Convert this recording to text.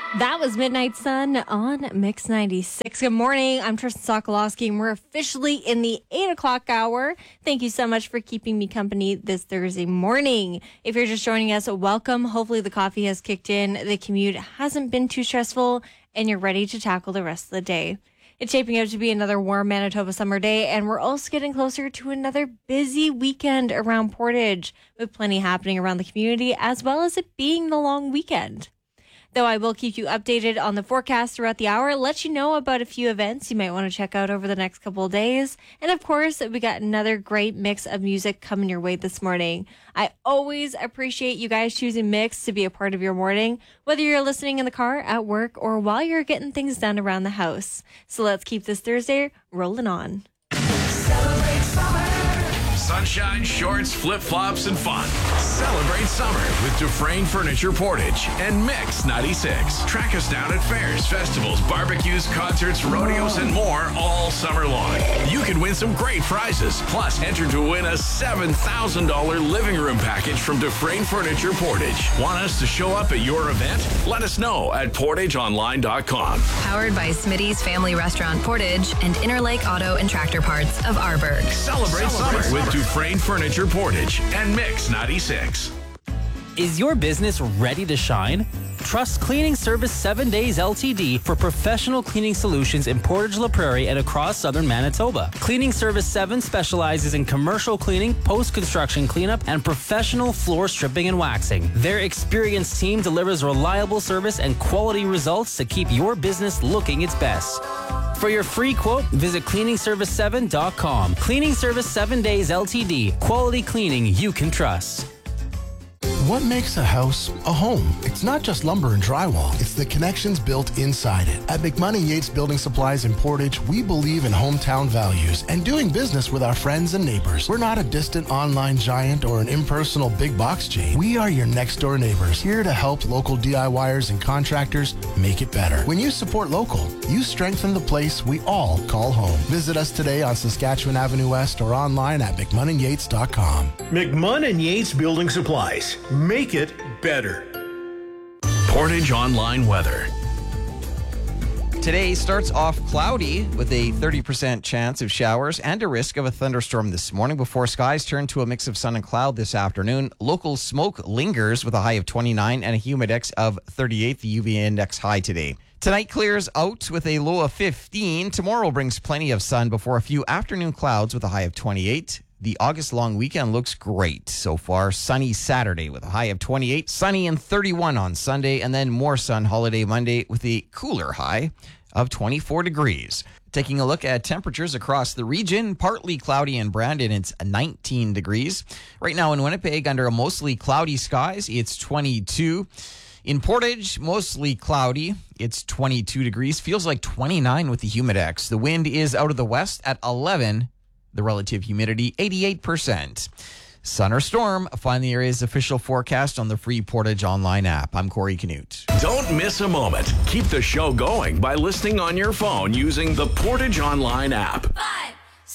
That was Midnight Sun on Mix 96. Good morning. I'm Tristan Sokolowski, and we're officially in the 8 o'clock hour. Thank you so much for keeping me company this Thursday morning. If you're just joining us, welcome. Hopefully the coffee has kicked in, the commute hasn't been too stressful, and you're ready to tackle the rest of the day. It's shaping out to be another warm Manitoba summer day, and we're also getting closer to another busy weekend around Portage, with plenty happening around the community, as well as it being the long weekend. Though I will keep you updated on the forecast throughout the hour, let you know about a few events you might want to check out over the next couple of days. And of course, we got another great mix of music coming your way this morning. I always appreciate you guys choosing Mix to be a part of your morning, whether you're listening in the car, at work, or while you're getting things done around the house. So let's keep this Thursday rolling on. Celebrate summer. Sunshine, shorts, flip-flops, and fun. Celebrate summer with Dufresne Furniture Portage and Mix 96. Track us down at fairs, festivals, barbecues, concerts, rodeos, and more all summer long. You can win some great prizes. Plus, enter to win a $7,000 living room package from Dufresne Furniture Portage. Want us to show up at your event? Let us know at portageonline.com. Powered by Smitty's Family Restaurant Portage and Interlake Auto and Tractor Parts of Arborg. Celebrate summer with Dufresne Furniture Portage and Mix 96. Is your business ready to shine? Trust Cleaning Service 7 Days LTD for professional cleaning solutions in Portage La Prairie and across southern Manitoba. Cleaning Service 7 specializes in commercial cleaning, post-construction cleanup, and professional floor stripping and waxing. Their experienced team delivers reliable service and quality results to keep your business looking its best. For your free quote, visit cleaningservice7.com. Cleaning Service 7 Days LTD. Quality cleaning you can trust. What makes a house a home? It's not just lumber and drywall. It's the connections built inside it. At McMahon & Yates Building Supplies in Portage, we believe in hometown values and doing business with our friends and neighbors. We're not a distant online giant or an impersonal big box chain. We are your next door neighbors, here to help local DIYers and contractors make it better. When you support local, you strengthen the place we all call home. Visit us today on Saskatchewan Avenue West or online at McMahonandYates.com. McMahon & Yates Building Supplies. Make it better. Portage Online weather. Today starts off cloudy with a 30% chance of showers and a risk of a thunderstorm this morning before skies turn to a mix of sun and cloud this afternoon. Local smoke lingers with a high of 29 and a humidex of 38, the UV index high today. Tonight clears out with a low of 15. Tomorrow brings plenty of sun before a few afternoon clouds with a high of 28. The August long weekend looks great so far. Sunny Saturday with a high of 28, sunny and 31 on Sunday, and then more sun holiday Monday with a cooler high of 24 degrees. Taking a look at temperatures across the region, partly cloudy in Brandon, it's 19 degrees. Right now in Winnipeg, under mostly cloudy skies, it's 22. In Portage, mostly cloudy, it's 22 degrees. Feels like 29 with the humidex. The wind is out of the west at 11. The relative humidity, 88%. Sun or storm, find the area's official forecast on the free Portage Online app. I'm Corey Canute. Don't miss a moment. Keep the show going by listening on your phone using the Portage Online app. 5,